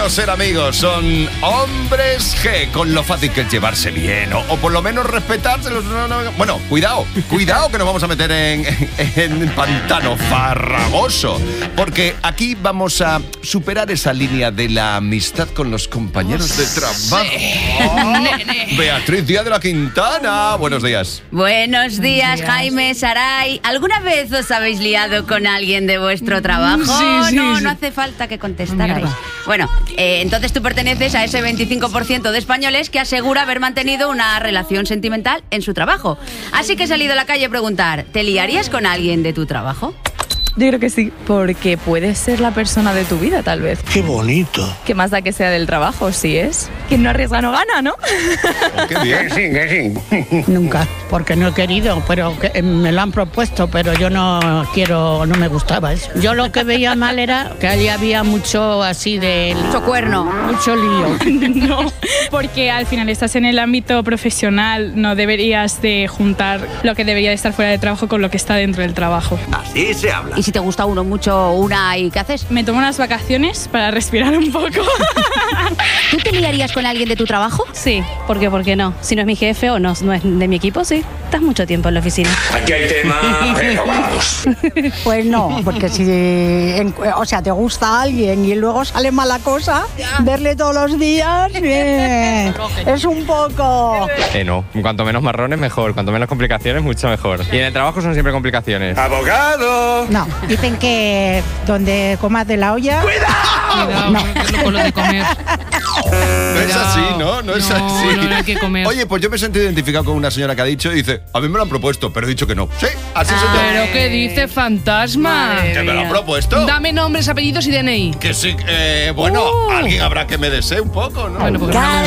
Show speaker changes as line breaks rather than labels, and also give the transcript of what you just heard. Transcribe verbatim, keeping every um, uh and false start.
bueno ser amigos, son hombres G, con lo fácil que es llevarse bien, o, o por lo menos respetarse. Los, no, no, bueno, cuidado, cuidado que nos vamos a meter en, en, en pantano farragoso, porque aquí vamos a superar esa línea de la amistad con los compañeros de trabajo. Oh, Beatriz Díaz de la Quintana, buenos días.
Buenos días, Jaime, Saray. ¿Alguna vez os habéis liado con alguien de vuestro trabajo?
Sí, sí,
no,
sí.
no hace falta que contestarais.
Mierda.
Bueno, eh, entonces tú perteneces a ese veinticinco por ciento de españoles que asegura haber mantenido una relación sentimental en su trabajo. Así que he salido a la calle a preguntar, ¿te liarías con alguien de tu trabajo?
Yo creo que sí, porque puede ser la persona de tu vida, tal vez.
¡Qué bonito!
¿Qué más da que sea del trabajo? Si es. Quien no arriesga no gana, ¿no?
Oh, qué bien.
Sí, que sí.
Nunca, porque no he querido, pero que, me lo han propuesto, pero yo no quiero, no me gustaba eso. Yo lo que veía mal era que allí había mucho así de...
Mucho cuerno.
Mucho lío.
No, porque al final estás en el ámbito profesional, no deberías de juntar lo que debería de estar fuera de trabajo con lo que está dentro del trabajo.
Así se habla.
¿Y si te gusta uno mucho, una, y qué haces?
Me tomo unas vacaciones para respirar un poco.
¿Tú te liarías con alguien de tu trabajo?
Sí, porque ¿por qué no? Si no es mi jefe o no, no es de mi equipo, sí. Estás mucho tiempo en la oficina.
Aquí hay tema, pero vamos.
Pues no, porque si, en- o sea, te gusta alguien y luego sale mala cosa, verle todos los días, bien, es un poco...
Eh, no, cuanto menos marrones mejor, cuanto menos complicaciones mucho mejor. Y en el trabajo son siempre complicaciones.
¡Abogado!
No, dicen que donde comas de la olla...
Cuidado,
No.
con lo de comer.
No es así, ¿no? No es
No,
así.
no, no hay que comer.
Oye, pues yo me he sentido identificado con una señora que ha dicho y dice, a mí me lo han propuesto, pero he dicho que no. Sí, así soy yo.
¿Pero qué dice, fantasma?
Madre
¿Que me lo han propuesto?
Dame nombres, apellidos y D N I.
Que sí, eh, bueno,
Uh.
alguien habrá que me desee un poco, ¿no?
Bueno, pues